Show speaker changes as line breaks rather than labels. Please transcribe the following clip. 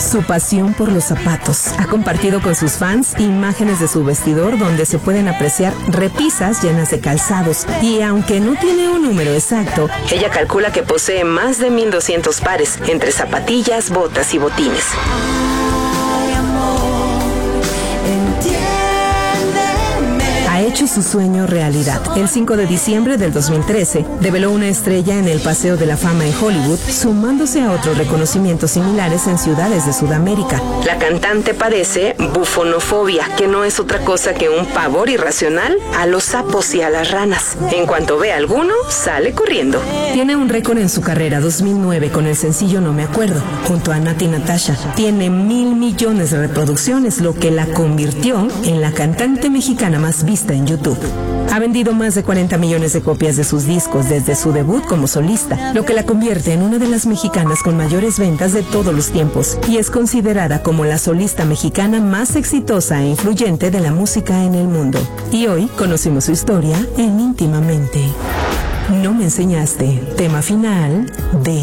Su pasión por los zapatos. Ha compartido con sus fans imágenes de su vestidor donde se pueden apreciar repisas llenas de calzados. Y aunque no tiene un número exacto, ella calcula que posee más de 1,200 pares, entre zapatillas, botas y botines. Ha hecho su sueño realidad. El 5 de diciembre del 2013, develó una estrella en el Paseo de la Fama en Hollywood, sumándose a otros reconocimientos similares en ciudades de Sudamérica. La cantante padece bufonofobia, que no es otra cosa que un pavor irracional a los sapos y a las ranas. En cuanto ve a alguno, sale corriendo. Tiene un récord en su carrera 2009 con el sencillo No Me Acuerdo, junto a Nati Natasha. Tiene 1,000 millones de reproducciones, lo que la convirtió en la cantante mexicana más vista en YouTube. Ha vendido más de 40 millones de copias de sus discos desde su debut como solista, lo que la convierte en una de las mexicanas con mayores ventas de todos los tiempos, y es considerada como la solista mexicana más exitosa e influyente de la música en el mundo. Y hoy conocimos su historia en Íntimamente. No me enseñaste, tema final de